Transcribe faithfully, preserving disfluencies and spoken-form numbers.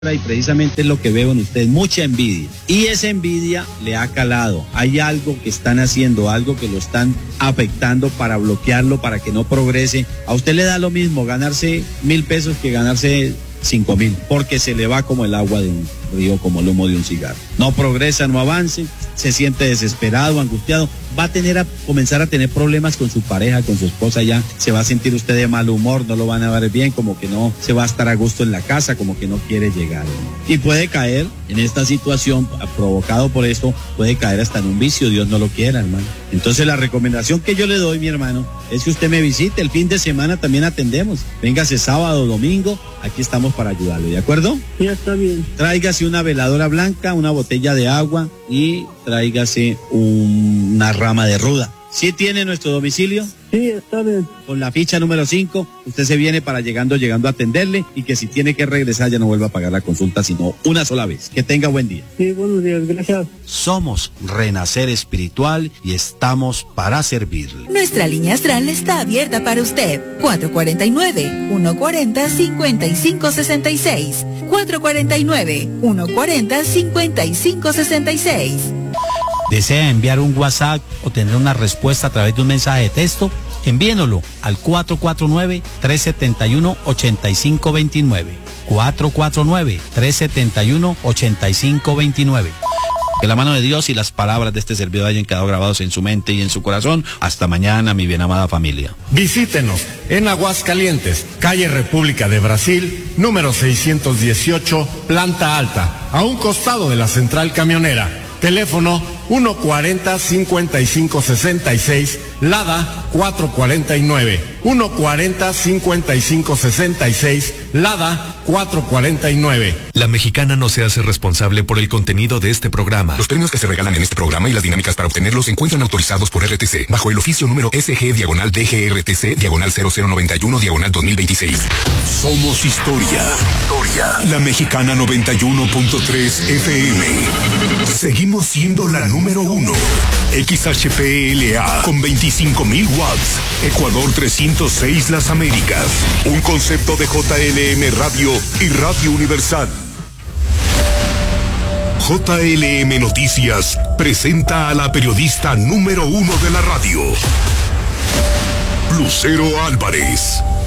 Y precisamente es lo que veo en ustedes, mucha envidia. Y esa envidia le ha calado. Hay algo que están haciendo, algo que lo están afectando para bloquearlo, para que no progrese. A usted le da lo mismo ganarse mil pesos que ganarse cinco mil, porque se le va como el agua de un río, como el humo de un cigarro. No progresa, no avance, se siente desesperado, angustiado. Va a tener a comenzar a tener problemas con su pareja, con su esposa, ya se va a sentir usted de mal humor, no lo van a ver bien, como que no se va a estar a gusto en la casa, como que no quiere llegar, ¿no? Y puede caer en esta situación, provocado por esto, puede caer hasta en un vicio, Dios no lo quiera, hermano. Entonces la recomendación que yo le doy, mi hermano, es que usted me visite, el fin de semana también atendemos, véngase sábado, domingo, aquí estamos para ayudarlo, ¿de acuerdo? Ya está bien. Tráigase una veladora blanca, una botella de agua y tráigase un, una rama de ruda. ¿Sí tiene nuestro domicilio? Sí, está bien. Con la ficha número cinco, usted se viene para llegando, llegando a atenderle y que si tiene que regresar ya no vuelva a pagar la consulta, sino una sola vez. Que tenga buen día. Sí, buenos días, gracias. Somos Renacer Espiritual y estamos para servirle. Nuestra línea astral está abierta para usted. cuatro cuatro nueve, uno cuatro cero, cinco cinco seis seis. cuatro cuatro nueve, uno cuatro cero, cinco cinco seis seis. ¿Desea enviar un WhatsApp o tener una respuesta a través de un mensaje de texto? Envíenlo al cuatro cuatro nueve, tres siete uno, ocho cinco dos nueve. cuatro cuatro nueve, tres siete uno, ocho cinco dos nueve. Que la mano de Dios y las palabras de este servidor hayan quedado grabados en su mente y en su corazón. Hasta mañana, mi bien amada familia. Visítenos en Aguascalientes, calle República de Brasil, número seiscientos dieciocho, planta alta, a un costado de la central camionera. Teléfono uno cuarenta, cincuenta y cinco sesenta y seis, Lada cuatro cuarenta y nueve. uno cuarenta, cincuenta y cinco sesenta y seis, Lada cuatro cuarenta y nueve. La Mexicana no se hace responsable por el contenido de este programa. Los premios que se regalan en este programa y las dinámicas para obtenerlos se encuentran autorizados por R T C bajo el oficio número S G diagonal D G R T C diagonal cero cero noventa y uno diagonal dos mil veintiséis. Somos historia. Historia. La Mexicana noventa y uno punto tres F M. Seguimos siendo la número uno. X H P L A con veinticinco mil watts. Ecuador trescientos seis Las Américas. Un concepto de J L M Radio y Radio Universal. J L M Noticias presenta a la periodista número uno de la radio, Lucero Álvarez.